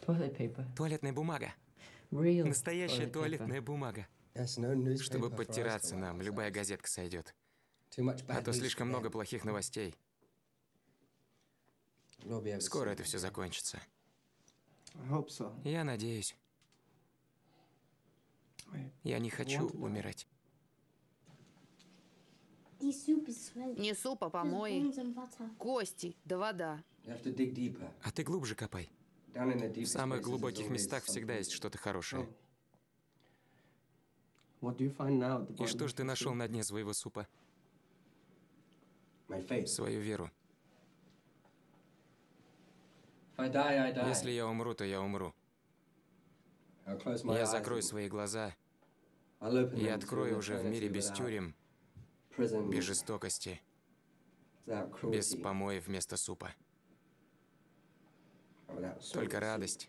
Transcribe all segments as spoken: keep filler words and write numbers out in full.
Toilet paper. Туалетная бумага. Real Настоящая toilet paper. туалетная бумага. Чтобы подтираться нам, любая газетка сойдет. А то слишком много плохих новостей. Скоро это все закончится. Я надеюсь. Я не хочу умирать. Не суп, а помой. Кости, да вода. А ты глубже копай. В самых глубоких местах всегда есть что-то хорошее. И что ж ты нашел на дне своего супа? Свою веру. Если я умру, то я умру. Я закрою свои глаза и открою уже в мире без тюрем, без жестокости, без помоев вместо супа. Только радость.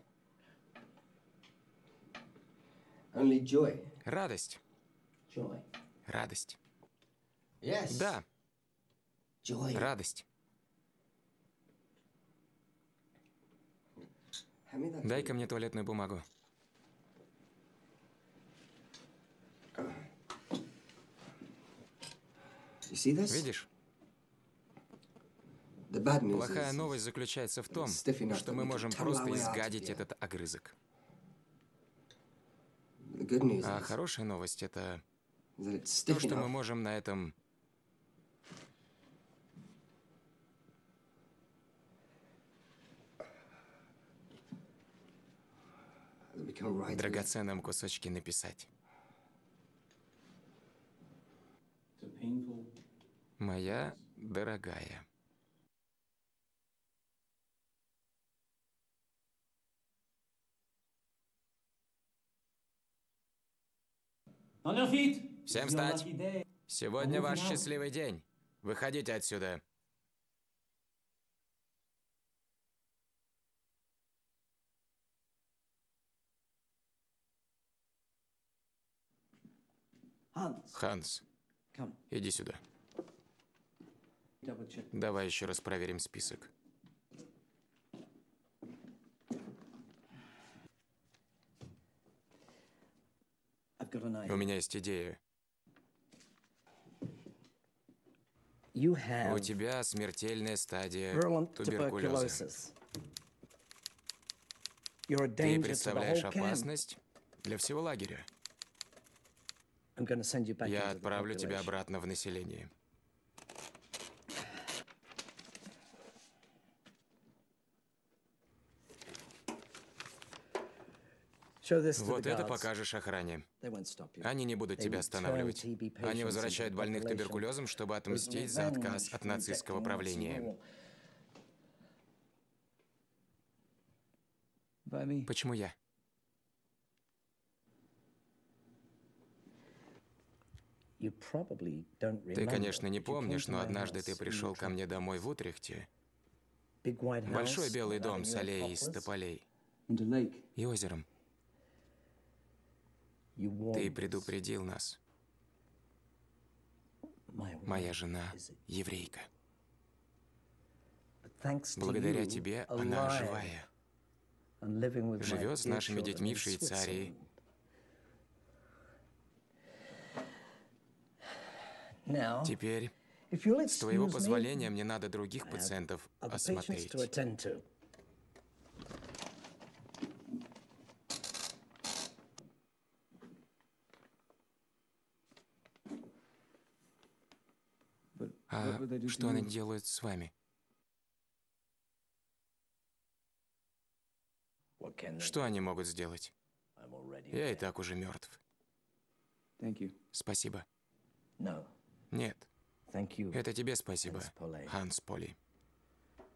Радость. Радость. Да. Радость. Дай-ка мне туалетную бумагу. Видишь? Плохая новость заключается в том, что мы можем просто изгадить этот огрызок. А хорошая новость – это то, что мы можем на этом драгоценном кусочке написать. Моя дорогая. Всем встать! Сегодня ваш счастливый день. Выходите отсюда. Ханс, иди сюда. Давай еще раз проверим список. У меня есть идея. У тебя смертельная стадия туберкулеза. Ты представляешь опасность для всего лагеря. Я отправлю тебя обратно в население. Вот это покажешь охране. Они не будут тебя останавливать. Они возвращают больных туберкулезом, чтобы отмстить за отказ от нацистского правления. Почему я? Ты, конечно, не помнишь, но однажды ты пришел ко мне домой в Утрехте. Большой белый дом с аллеей из тополей и озером. Ты предупредил нас. Моя жена еврейка. Благодаря тебе она живая. Живет с нашими детьми в Швейцарии. Теперь, с твоего позволения, мне надо других пациентов осмотреть. А что они делают с вами? Что они могут сделать? Я и так уже мертв. Спасибо. Нет. Это тебе спасибо, Ханс Поли.